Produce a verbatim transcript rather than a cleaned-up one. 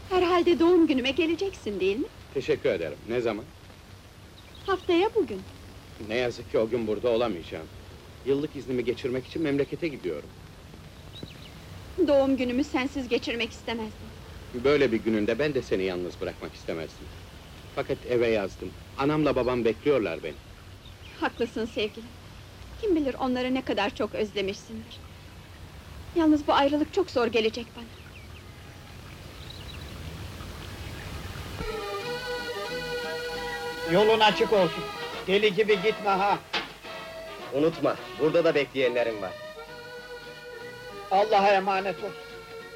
Herhalde doğum günüme geleceksin değil mi? Teşekkür ederim. Ne zaman? Haftaya bugün. Ne yazık ki o gün burada olamayacağım. Yıllık iznimi geçirmek için memlekete gidiyorum. Doğum günümü sensiz geçirmek istemezdim. Böyle bir gününde ben de seni yalnız bırakmak istemezdim. Fakat eve yazdım. Anamla babam bekliyorlar beni. Haklısın sevgilim. Kim bilir onları ne kadar çok özlemişsindir. Yalnız bu ayrılık çok zor gelecek bana. Yolun açık olsun. Deli gibi gitme ha. Unutma, burada da bekleyenlerim var. Allah'a emanet ol.